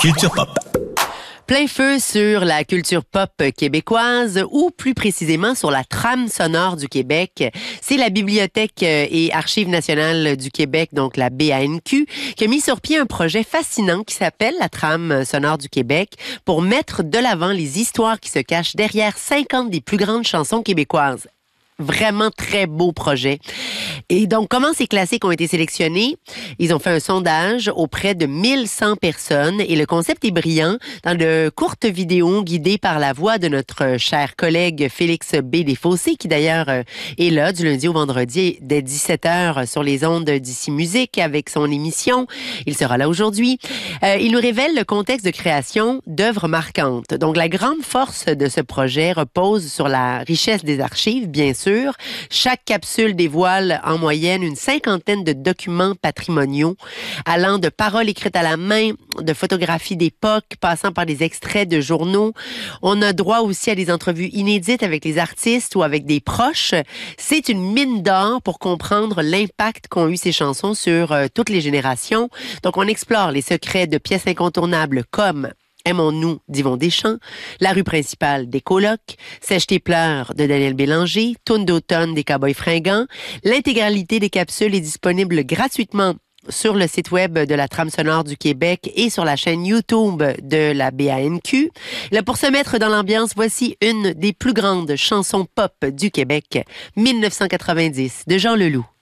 Culture pop. Plein feu sur la culture pop québécoise ou plus précisément sur la trame sonore du Québec. C'est la Bibliothèque et Archives nationales du Québec, donc la BANQ, qui a mis sur pied un projet fascinant qui s'appelle la trame sonore du Québec pour mettre de l'avant les histoires qui se cachent derrière 50 des plus grandes chansons québécoises. Vraiment très beau projet. Et donc, comment ces classiques ont été sélectionnés? Ils ont fait un sondage auprès de 1100 personnes et le concept est brillant. Dans de courtes vidéos guidées par la voix de notre cher collègue Félix B. Desfossés, qui d'ailleurs est là du lundi au vendredi dès 17h sur les ondes d'Ici Musique avec son émission. Il sera là aujourd'hui. Il nous révèle le contexte de création d'œuvres marquantes. Donc, la grande force de ce projet repose sur la richesse des archives, bien sûr. Chaque capsule dévoile en moyenne une cinquantaine de documents patrimoniaux, allant de paroles écrites à la main, de photographies d'époque, passant par des extraits de journaux. On a droit aussi à des entrevues inédites avec les artistes ou avec des proches. C'est une mine d'or pour comprendre l'impact qu'ont eu ces chansons sur toutes les générations. Donc, on explore les secrets de pièces incontournables comme Aimons-nous d'Yvon Deschamps, La rue principale des Colocs, Sèche tes pleurs de Daniel Bélanger, Toune d'automne des Cowboys fringants. L'intégralité des capsules est disponible gratuitement sur le site web de la Trame sonore du Québec et sur la chaîne YouTube de la BANQ. Là, pour se mettre dans l'ambiance, voici une des plus grandes chansons pop du Québec, 1990, de Jean Leloup.